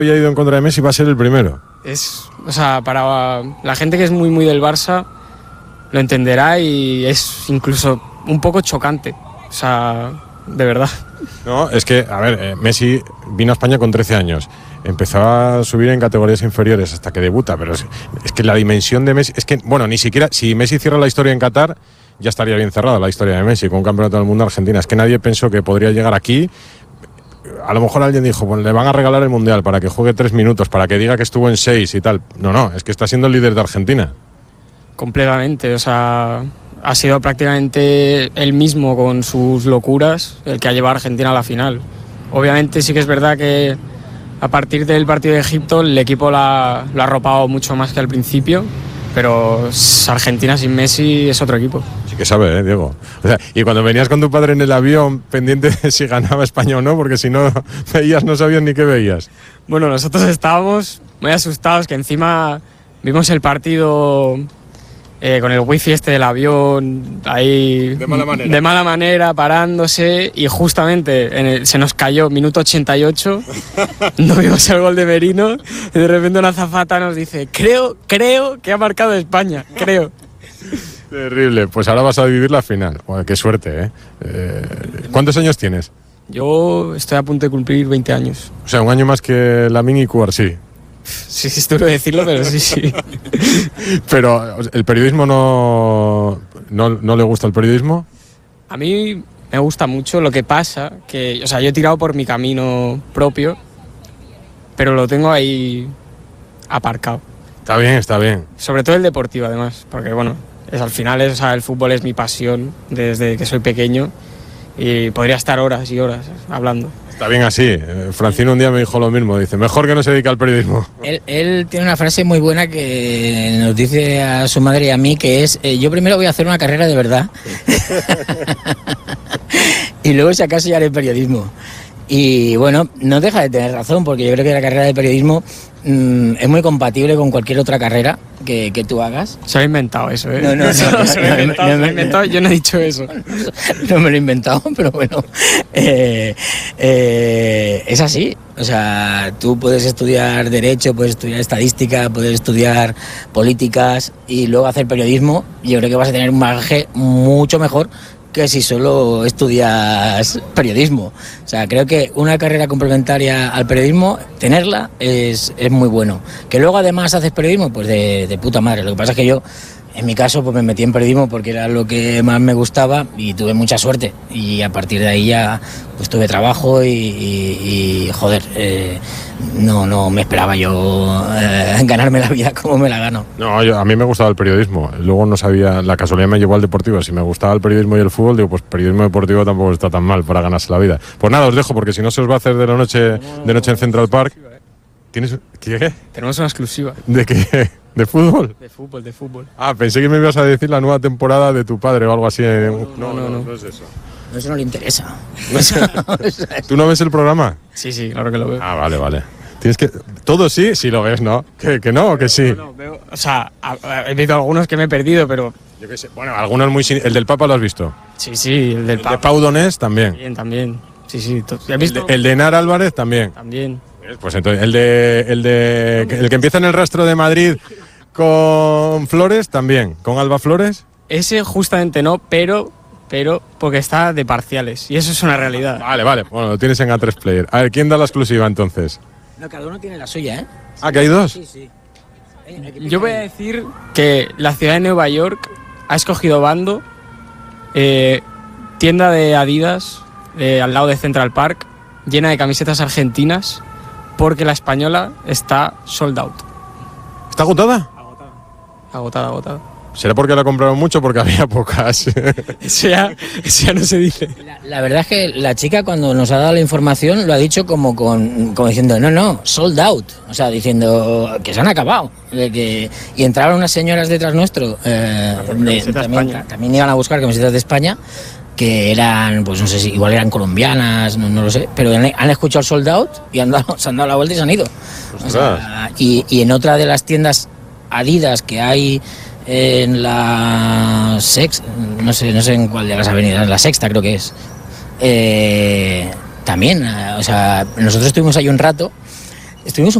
haya ido en contra de Messi va a ser el primero. O sea, para la gente que es muy, muy del Barça lo entenderá y es incluso un poco chocante. O sea, de verdad. No, es que, a ver, Messi vino a España con 13 años. Empezó a subir en categorías inferiores hasta que debuta, pero es que la dimensión de Messi... Es que, bueno, ni siquiera... Si Messi cierra la historia en Qatar, ya estaría bien cerrada la historia de Messi con un campeonato del mundo a Argentina. Es que nadie pensó que podría llegar aquí. A lo mejor alguien dijo, pues le van a regalar el Mundial para que juegue 3 minutos, para que diga que estuvo en 6 y tal. No, es que está siendo el líder de Argentina. Completamente, o sea, ha sido prácticamente él mismo con sus locuras el que ha llevado a Argentina a la final. Obviamente sí que es verdad que a partir del partido de Egipto el equipo lo ha arropado mucho más que al principio, pero Argentina sin Messi es otro equipo. Sí que sabe, Diego. O sea, y cuando venías con tu padre en el avión pendiente de si ganaba España o no, porque si no veías no sabías ni qué veías. Bueno, nosotros estábamos muy asustados, que encima vimos el partido con el wifi del avión ahí de mala manera, parándose, y justamente se nos cayó minuto 88, no vimos el gol de Merino y de repente una azafata nos dice creo que ha marcado España, creo. Terrible, pues ahora vas a vivir la final. Bueno, qué suerte, ¿Cuántos años tienes? Yo estoy a punto de cumplir 20 años. O sea, un año más que Lamine y Cubarsí. Sí, es duro decirlo, pero sí. Pero, ¿el periodismo no le gusta el periodismo? A mí me gusta mucho, lo que pasa que, o sea, yo he tirado por mi camino propio, pero lo tengo ahí aparcado. Está bien. Sobre todo el deportivo, además, porque bueno, al final el fútbol es mi pasión desde que soy pequeño y podría estar horas y horas hablando. Está bien así. Francino un día me dijo lo mismo. Dice, mejor que no se dedique al periodismo. Él tiene una frase muy buena que nos dice a su madre y a mí, que es, yo primero voy a hacer una carrera de verdad y luego si acaso ya haré periodismo. Y bueno, no deja de tener razón, porque yo creo que la carrera de periodismo es muy compatible con cualquier otra carrera que tú hagas. Se ha inventado eso, ¿eh? No, se lo he inventado, yo no he dicho eso. No me lo he inventado, pero bueno, es así. O sea, tú puedes estudiar Derecho, puedes estudiar Estadística, puedes estudiar Políticas y luego hacer periodismo. Yo creo que vas a tener un bagaje mucho mejor que si solo estudias periodismo. O sea, creo que una carrera complementaria al periodismo, tenerla es muy bueno. Que luego además haces periodismo, pues de puta madre. Lo que pasa es que yo, en mi caso, pues me metí en periodismo porque era lo que más me gustaba y tuve mucha suerte. Y a partir de ahí ya pues tuve trabajo y joder, no me esperaba yo ganarme la vida como me la gano. No, a mí me gustaba el periodismo. Luego no sabía, la casualidad me llevó al deportivo. Si me gustaba el periodismo y el fútbol, digo, pues periodismo deportivo tampoco está tan mal para ganarse la vida. Pues nada, os dejo porque si no se os va a hacer de noche en Central Park. ¿Tienes qué? Tenemos una exclusiva. ¿De qué? ¿De fútbol? De fútbol. Ah, pensé que me ibas a decir la nueva temporada de tu padre o algo así. No es eso. Eso no le interesa. ¿Tú no ves el programa? Sí, claro que lo veo. Ah, vale. Tienes que... Todo sí lo ves, ¿no? ¿Que no o que sí? No, veo, o sea, he visto algunos que me he perdido, pero... Yo qué sé. Bueno, algunos muy... ¿El del Papa lo has visto? Sí, el del Papa. ¿El de Pau Donés también? También. Sí. ¿Has visto? ¿El de Enar Álvarez también? También. Pues entonces, el que empieza en el rastro de Madrid con Flores también. ¿Con Alba Flores? Ese justamente no, pero porque está de parciales. Y eso es una realidad. Vale. Bueno, lo tienes en A3 Player. A ver, ¿quién da la exclusiva entonces? No, cada uno tiene la suya, ¿eh? Ah, ¿que hay dos? Sí. Yo voy a decir que la ciudad de Nueva York ha escogido bando, tienda de Adidas al lado de Central Park, llena de camisetas argentinas, porque la española está sold out. ¿Está agotada? Agotada. ¿Será porque la compraron mucho porque había pocas? Eso ya no se dice. La verdad es que la chica cuando nos ha dado la información lo ha dicho como diciendo, no, sold out. O sea, diciendo que se han acabado. Y entraron unas señoras detrás nuestro, también iban a buscar camisetas de España, que eran, pues no sé si igual eran colombianas, no lo sé, pero han escuchado el sold out y se han dado la vuelta y se han ido. O sea, y en otra de las tiendas Adidas que hay en la Sexta, no sé en cuál de las avenidas, la Sexta creo que es, también, o sea, nosotros estuvimos ahí un rato estuvimos